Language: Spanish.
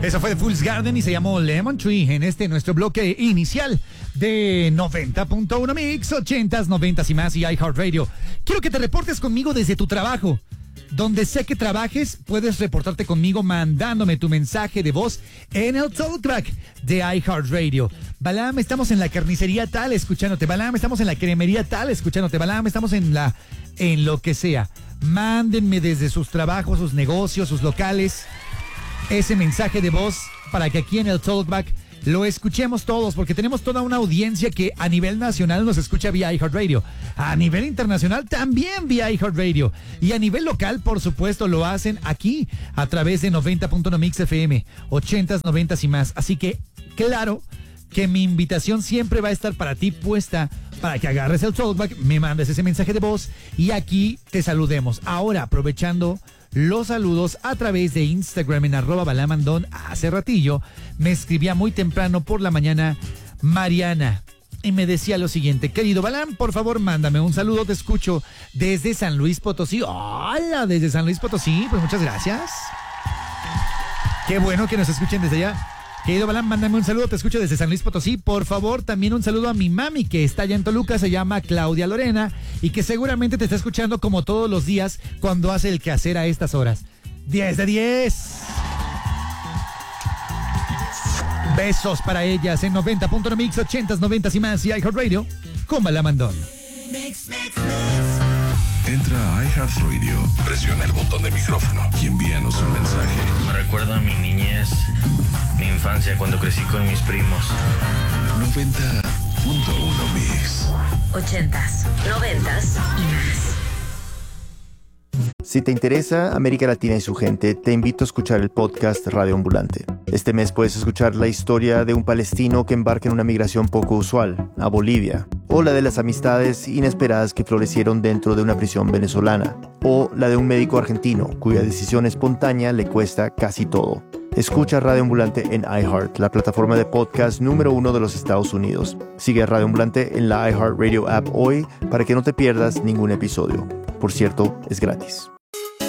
Eso fue de Fool's Garden y se llamó Lemon Tree en nuestro bloque inicial de 90.1 Mix, 80s, 90s y más y iHeartRadio. Quiero que te reportes conmigo desde tu trabajo. Donde sé que trabajes, puedes reportarte conmigo mandándome tu mensaje de voz en el Talkback de iHeartRadio. Balam, estamos en la carnicería tal escuchándote. Balam, estamos en la cremería tal escuchándote. Balam, estamos en lo que sea. Mándenme desde sus trabajos, sus negocios, sus locales, ese mensaje de voz para que aquí en el Talkback lo escuchemos todos, porque tenemos toda una audiencia que a nivel nacional nos escucha vía iHeartRadio, a nivel internacional también vía iHeartRadio, y a nivel local, por supuesto, lo hacen aquí a través de 90.1 Mix FM, 80s, 90s y más. Así que, claro que mi invitación siempre va a estar para ti puesta, para que agarres el Talkback, me mandes ese mensaje de voz y aquí te saludemos. Ahora, aprovechando los saludos a través de Instagram en @balamandón. Hace ratillo me escribía muy temprano por la mañana Mariana y me decía lo siguiente: querido Balam, por favor mándame un saludo, te escucho desde San Luis Potosí. Hola, desde San Luis Potosí, pues muchas gracias. Qué bueno que nos escuchen desde allá. Querido Balam, mándame un saludo, te escucho desde San Luis Potosí. Por favor, también un saludo a mi mami que está allá en Toluca, se llama Claudia Lorena y que seguramente te está escuchando como todos los días cuando hace el quehacer a estas horas. 10 de 10. Besos para ellas en 90.1 Mix, 80s, 90s y más y iHeartRadio con Balamandón. Entra a iHeartRadio, presiona el botón de micrófono y envíanos un mensaje. Me recuerda a mi niñez, mi infancia cuando crecí con mis primos. 90.1 Mix. 80s, 90s y más. Si te interesa América Latina y su gente, te invito a escuchar el podcast Radio Ambulante. Este mes puedes escuchar la historia de un palestino que embarca en una migración poco usual, a Bolivia, o la de las amistades inesperadas que florecieron dentro de una prisión venezolana, o la de un médico argentino cuya decisión espontánea le cuesta casi todo. Escucha Radio Ambulante en iHeart, la plataforma de podcast número 1 de los Estados Unidos. Sigue a Radio Ambulante en la iHeartRadio app hoy para que no te pierdas ningún episodio. Por cierto, es gratis.